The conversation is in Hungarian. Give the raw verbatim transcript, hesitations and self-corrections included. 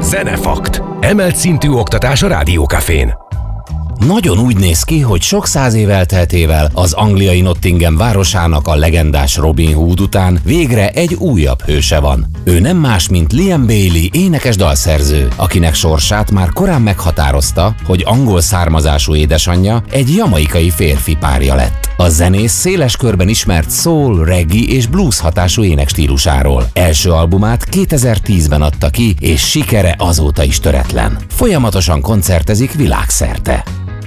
Zenefakt. Emelt szintű oktatás a Rádiókafén. Nagyon úgy néz ki, hogy sok száz év elteltével az angliai Nottingham városának a legendás Robin Hood után végre egy újabb hőse van. Ő nem más, mint Liam Bailey, énekes dalszerző, akinek sorsát már korán meghatározta, hogy angol származású édesanyja egy jamaikai férfi párja lett. A zenész széles körben ismert soul, reggae és blues hatású énekstílusáról. Első albumát kétezer-tízben adta ki, és sikere azóta is töretlen. Folyamatosan koncertezik világszerte.